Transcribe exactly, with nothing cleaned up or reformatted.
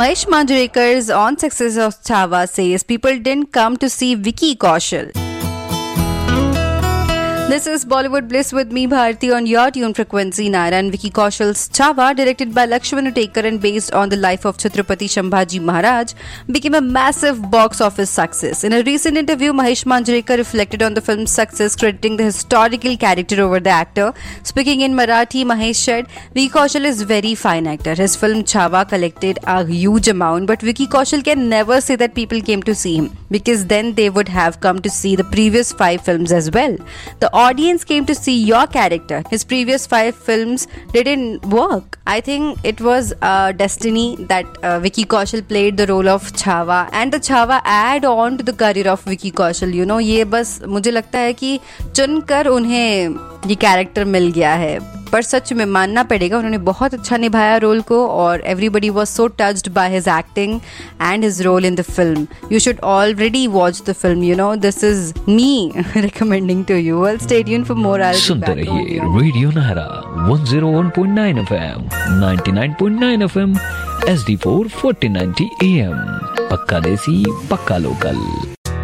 Mahesh Manjrekar's On Success of Chhaava says people didn't come to see Vicky Kaushal. This is Bollywood Bliss with me, Bharti, on your tune frequency. Naira and Vicky Kaushal's Chhaava, directed by Lakshman Utekar and based on the life of Chhatrapati Sambhaji Maharaj, became a massive box office success. In a recent interview, Mahesh Manjrekar reflected on the film's success, crediting the historical character over the actor. Speaking in Marathi, Mahesh said, Vicky Kaushal is a very fine actor. His film Chhaava collected a huge amount, but Vicky Kaushal can never say that people came to see him, because then they would have come to see the previous five films as well. The audience came to see your character. His previous five films didn't work. I think it was uh, destiny that uh, Vicky Kaushal played the role of Chhaava, and the Chhaava add on to the career of Vicky Kaushal. You know, ये बस मुझे लगता है कि चुनकर उन्हें ये character मिल गया है, पर सच में मानना पड़ेगा उन्होंने बहुत अच्छा निभाया रोल को, और everybody was so touched by his acting and his role in the film. You should already watch the film, you know. This is me recommending to you. Well, stay tuned for more. I'll सुनते रहिए radio Naira one oh one point nine F M, ninety-nine point nine F M, S D four forty ninety A M. पक्का देसी पक्का local.